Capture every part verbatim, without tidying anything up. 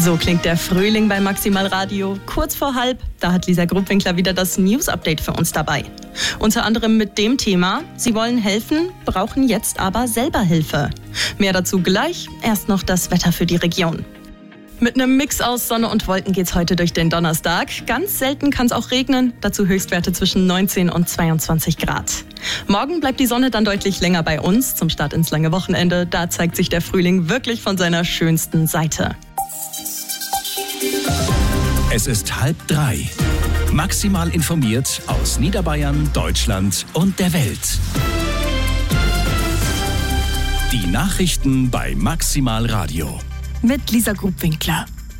So klingt der Frühling bei Maximal Radio. Kurz vor halb, da hat Lisa Grubwinkler wieder das News-Update für uns dabei. Unter anderem mit dem Thema, sie wollen helfen, brauchen jetzt aber selber Hilfe. Mehr dazu gleich, erst noch das Wetter für die Region. Mit einem Mix aus Sonne und Wolken geht's heute durch den Donnerstag. Ganz selten kann es auch regnen, dazu Höchstwerte zwischen neunzehn und zweiundzwanzig Grad. Morgen bleibt die Sonne dann deutlich länger bei uns zum Start ins lange Wochenende. Da zeigt sich der Frühling wirklich von seiner schönsten Seite. Es ist halb drei. Maximal informiert aus Niederbayern, Deutschland und der Welt. Die Nachrichten bei Maximal Radio. Mit Lisa Grubwinkler.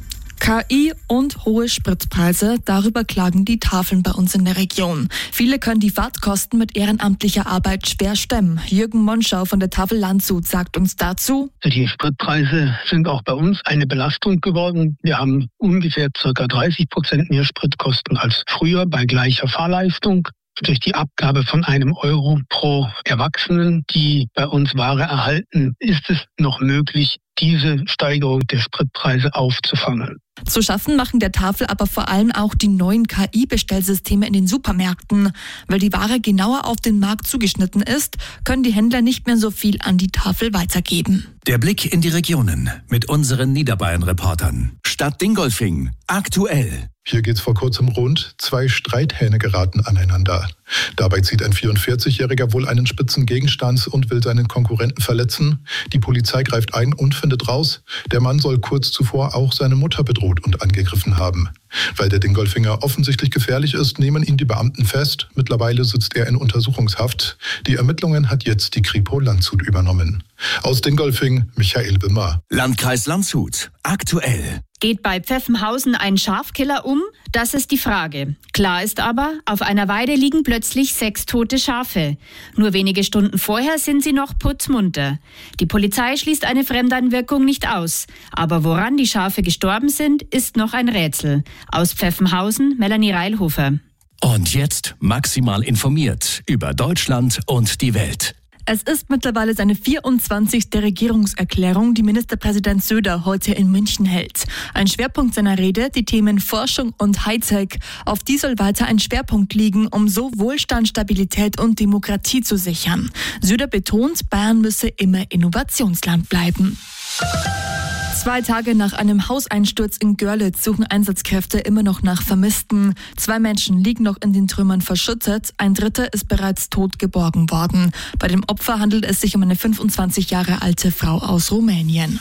K I und hohe Spritpreise, darüber klagen die Tafeln bei uns in der Region. Viele können die Fahrtkosten mit ehrenamtlicher Arbeit schwer stemmen. Jürgen Monschau von der Tafel Landshut sagt uns dazu: Die Spritpreise sind auch bei uns eine Belastung geworden. Wir haben ungefähr ca. dreißig Prozent mehr Spritkosten als früher bei gleicher Fahrleistung. Durch die Abgabe von einem Euro pro Erwachsenen, die bei uns Ware erhalten, ist es noch möglich, diese Steigerung der Spritpreise aufzufangen. Zu schaffen machen der Tafel aber vor allem auch die neuen K I-Bestellsysteme in den Supermärkten. Weil die Ware genauer auf den Markt zugeschnitten ist, können die Händler nicht mehr so viel an die Tafel weitergeben. Der Blick in die Regionen mit unseren Niederbayern-Reportern. Stadt Dingolfing, aktuell. Hier geht's vor kurzem rund. Zwei Streithähne geraten aneinander. Dabei zieht ein vierundvierzigjähriger wohl einen spitzen Gegenstand und will seinen Konkurrenten verletzen. Die Polizei greift ein und findet raus, der Mann soll kurz zuvor auch seine Mutter bedroht und angegriffen haben. Weil der Dingolfinger offensichtlich gefährlich ist, nehmen ihn die Beamten fest. Mittlerweile sitzt er in Untersuchungshaft. Die Ermittlungen hat jetzt die Kripo Landshut übernommen. Aus Dingolfing, Michael Wimmer. Landkreis Landshut, aktuell. Geht bei Pfeffenhausen ein Schafkiller um? Das ist die Frage. Klar ist aber, auf einer Weide liegen plötzlich sechs tote Schafe. Nur wenige Stunden vorher sind sie noch putzmunter. Die Polizei schließt eine Fremdeinwirkung nicht aus. Aber woran die Schafe gestorben sind, ist noch ein Rätsel. Aus Pfeffenhausen, Melanie Reilhofer. Und jetzt maximal informiert über Deutschland und die Welt. Es ist mittlerweile seine vierundzwanzigste Regierungserklärung, die Ministerpräsident Söder heute in München hält. Ein Schwerpunkt seiner Rede, die Themen Forschung und Hightech. Auf die soll weiter ein Schwerpunkt liegen, um so Wohlstand, Stabilität und Demokratie zu sichern. Söder betont, Bayern müsse immer Innovationsland bleiben. Zwei Tage nach einem Hauseinsturz in Görlitz suchen Einsatzkräfte immer noch nach Vermissten. Zwei Menschen liegen noch in den Trümmern verschüttet, ein dritter ist bereits tot geborgen worden. Bei dem Opfer handelt es sich um eine fünfundzwanzig Jahre alte Frau aus Rumänien.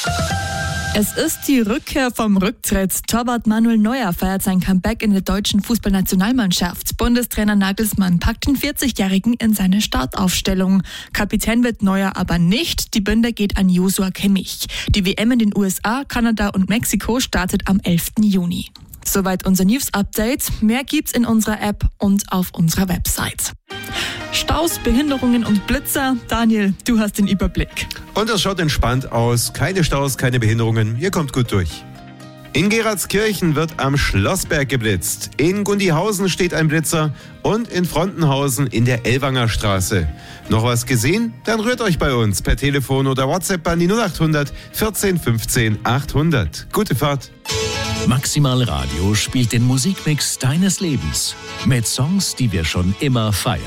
Es ist die Rückkehr vom Rücktritt. Torwart Manuel Neuer feiert sein Comeback in der deutschen Fußballnationalmannschaft. Bundestrainer Nagelsmann packt den vierzigjährigen in seine Startaufstellung. Kapitän wird Neuer aber nicht. Die Binde geht an Joshua Kimmich. Die W M in den U S A, Kanada und Mexiko startet am elften Juni. Soweit unser News-Update. Mehr gibt's in unserer App und auf unserer Website. Staus, Behinderungen und Blitzer. Daniel, du hast den Überblick. Und es schaut entspannt aus. Keine Staus, keine Behinderungen. Ihr kommt gut durch. In Geradskirchen wird am Schlossberg geblitzt. In Gundihausen steht ein Blitzer und in Frontenhausen in der Ellwanger Straße. Noch was gesehen? Dann rührt euch bei uns per Telefon oder WhatsApp an die null acht hundert vierzehn fünfzehn achthundert. Gute Fahrt. Maximal Radio spielt den Musikmix deines Lebens mit Songs, die wir schon immer feiern.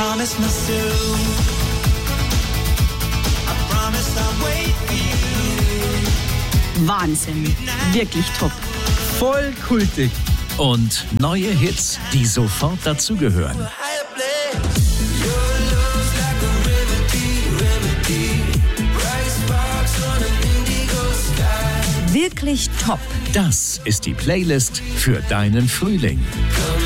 Wahnsinn, wirklich top. Voll kultig. Und neue Hits, die sofort dazugehören. Wirklich top. Das ist die Playlist für deinen Frühling.